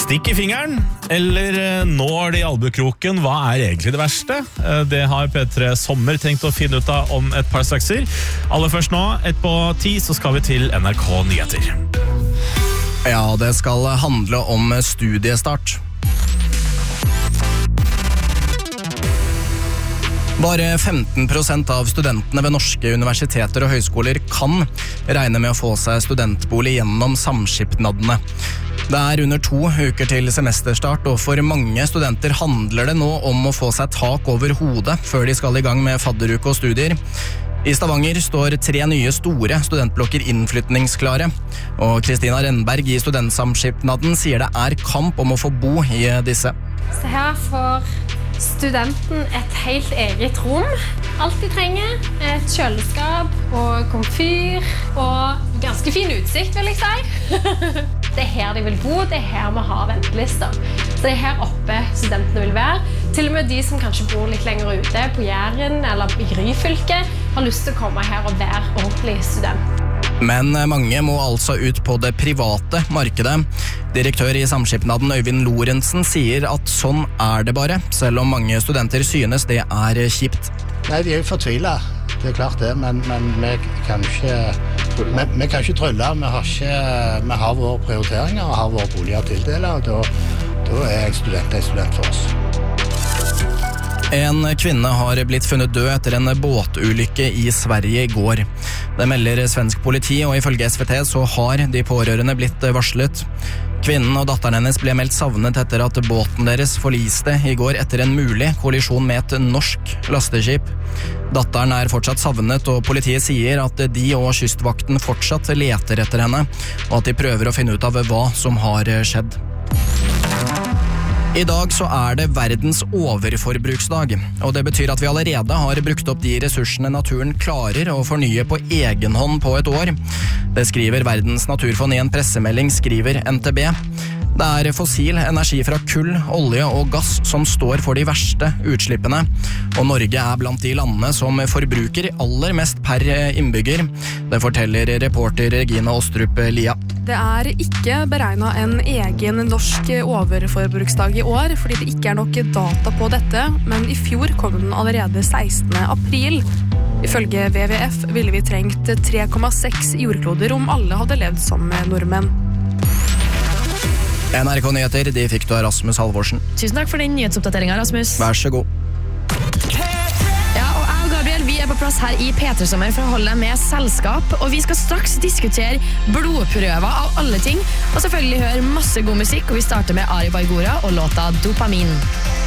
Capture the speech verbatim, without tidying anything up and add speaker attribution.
Speaker 1: Stikk i fingeren, eller når det i albukroken, hva er egentlig det verste? Det har P tre Sommer tenkt å finne ut av om et par strakser. Aller først nå, ett på ti, så skal vi til N R K Nyheter.
Speaker 2: Ja, det skal handle om studiestart. Bare femten prosent av studentene ved norske universiteter og høyskoler kan regne med å få seg studentbolig gjennom samskipnadene. Det er under to uker til semesterstart, og for mange studenter handler det nå om å få seg tak over hodet før de skal i gang med fadderuke og studier. I Stavanger står tre nye store studentblokker innflytningsklare, og Kristina Rennberg i Studentsamskipnaden sier det er kamp om å få bo i disse.
Speaker 3: Så her får studenten et helt eget rom. Alt de trenger, et kjøleskap og komfyr og ganske fin utsikt, vil jeg si. Det er her de vil bo, det er her vi har ventelister. Så det er her oppe studentene vil være. Til og med de som kanskje bor litt lenger ute på Jæren eller i Ryfylke, har lyst til å komme her og være ordentlig student.
Speaker 2: Men mange må altså ut på det private markedet. Direktør i Samskipnaden Øyvind Lorentzen sier at sånn er det bare, selv om mange studenter synes det er kjipt.
Speaker 4: Nei, de er jo fortvilet, det er klart det, men, men vi kan ikke, vi, vi kan ikke trylle. Vi har, ikke, vi har våre prioriteringer og har våre boliger å tildele, og da, da er en student en student for oss.
Speaker 2: En kvinne har blitt funnet død etter en båtulykke i Sverige i går. Det melder svensk politi, og ifølge S V T så har de pårørende blitt varslet. Kvinnen og datteren hennes ble meldt savnet etter at båten deres forliste i går etter en mulig kollisjon med et norsk lasteskip. Datteren er fortsatt savnet, og politiet sier at de og kystvakten fortsatt leter etter henne, og at de prøver å finne ut av hva som har skjedd. I dag så er det verdens overforbruksdag, og det betyr at vi allerede har brukt opp de ressursene naturen klarer å fornye på egen hånd på et år. Det skriver Verdens naturfond i en pressemelding, skriver N T B. Det er fossil energi fra kull, olje og gass som står for de verste utslippene, og Norge er blant de landene som forbruker aller mest per innbygger. Det forteller reporter Regine Ostrup Lia.
Speaker 5: Det er ikke beregnet en egen norsk overforbruksdag i år, fordi det ikke er nok data på dette, men i fjor kom den allerede sekstende april. Ifølge W W F ville vi trengt tre komma seks jordkloder om alle hadde levd som nordmenn.
Speaker 2: N R K Nyheter, de fikk du av Rasmus Halvorsen.
Speaker 6: Tusen takk for den nyhetsoppdateringen, Rasmus.
Speaker 2: Vær så god.
Speaker 6: Ja, og jeg og Gabriel, vi er på plass her i P tre Sommer for å holde deg med selskap, og vi skal straks diskutere blodprøver av alle ting, og selvfølgelig høre masse god musikk, og vi starter med Ari Baigora og låta Dopamin.